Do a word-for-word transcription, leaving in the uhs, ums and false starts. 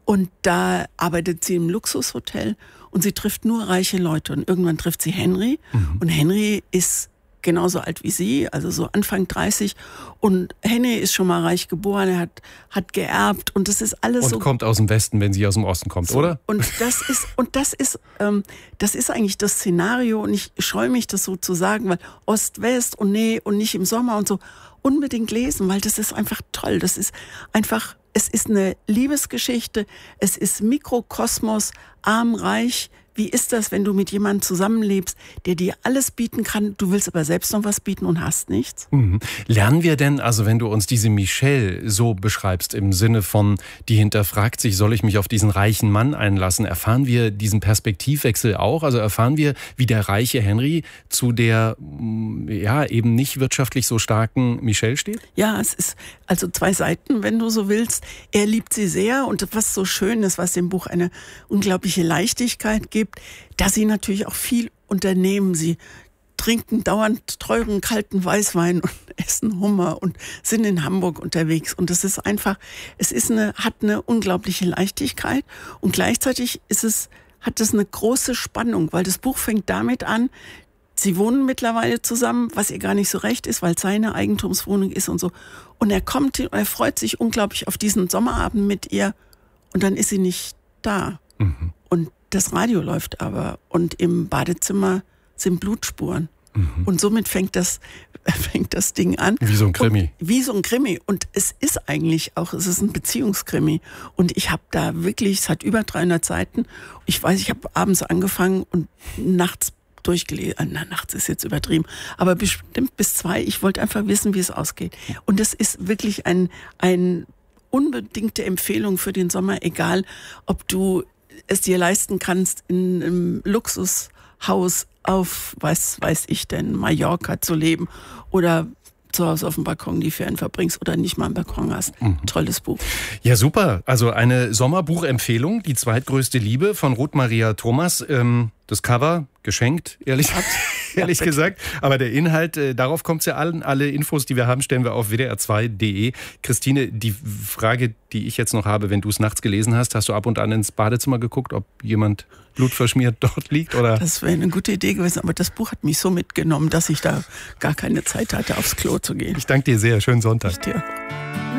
Und da arbeitet sie im Luxushotel und sie trifft nur reiche Leute. Und irgendwann trifft sie Henry. Mhm. Und Henry ist genauso alt wie sie, also so Anfang dreißig. Und Henry ist schon mal reich geboren, er hat, hat geerbt und das ist alles und so. Und kommt aus dem Westen, wenn sie aus dem Osten kommt, so, oder? Und das ist, und das ist, ähm, das ist eigentlich das Szenario und ich scheue mich, das so zu sagen, weil Ost-West und nee und nicht im Sommer und so unbedingt lesen, weil das ist einfach toll. Das ist einfach, es ist eine Liebesgeschichte, es ist Mikrokosmos, arm, reich. Wie ist das, wenn du mit jemandem zusammenlebst, der dir alles bieten kann, du willst aber selbst noch was bieten und hast nichts? Mhm. Lernen wir denn, also wenn du uns diese Michelle so beschreibst, im Sinne von, die hinterfragt sich, soll ich mich auf diesen reichen Mann einlassen, erfahren wir diesen Perspektivwechsel auch? Also erfahren wir, wie der reiche Henry zu der, ja, eben nicht wirtschaftlich so starken Michelle steht? Ja, es ist also zwei Seiten, wenn du so willst. Er liebt sie sehr und was so schön ist, was dem Buch eine unglaubliche Leichtigkeit gibt, dass sie natürlich auch viel unternehmen. Sie trinken dauernd teuren, kalten Weißwein und essen Hummer und sind in Hamburg unterwegs. Und das ist einfach, es ist eine, hat eine unglaubliche Leichtigkeit und gleichzeitig ist es, hat es eine große Spannung, weil das Buch fängt damit an, sie wohnen mittlerweile zusammen, was ihr gar nicht so recht ist, weil es seine Eigentumswohnung ist und so. Und er kommt und er freut sich unglaublich auf diesen Sommerabend mit ihr und dann ist sie nicht da. Mhm. Und das Radio läuft aber und im Badezimmer sind Blutspuren. Mhm. Und somit fängt das, fängt das Ding an. Wie so ein Krimi. Und, wie so ein Krimi. Und es ist eigentlich auch, es ist ein Beziehungskrimi. Und ich habe da wirklich, es hat über dreihundert Seiten. Ich weiß, ich habe abends angefangen und nachts durchgelesen. Na, nachts ist jetzt übertrieben. Aber bestimmt bis zwei. Ich wollte einfach wissen, wie es ausgeht. Und es ist wirklich ein, ein unbedingte Empfehlung für den Sommer, egal ob du es dir leisten kannst, in einem Luxushaus auf, was weiß ich denn, Mallorca zu leben oder zu Hause auf dem Balkon die Ferien verbringst oder nicht mal einen Balkon hast. Mhm. Tolles Buch. Ja, super. Also eine Sommerbuchempfehlung, die zweitgrößte Liebe von Ruth Maria Thomas. Ähm, das Cover geschenkt, ehrlich, ehrlich ja, gesagt. Aber der Inhalt, äh, darauf kommt es ja an. Alle Infos, die wir haben, stellen wir auf w d r zwei punkt d e. Christine, die Frage, die ich jetzt noch habe, wenn du es nachts gelesen hast, hast du ab und an ins Badezimmer geguckt, ob jemand blutverschmiert dort liegt? Oder? Das wäre eine gute Idee gewesen, aber das Buch hat mich so mitgenommen, dass ich da gar keine Zeit hatte, aufs Klo zu gehen. Ich danke dir sehr. Schönen Sonntag. Ich dir.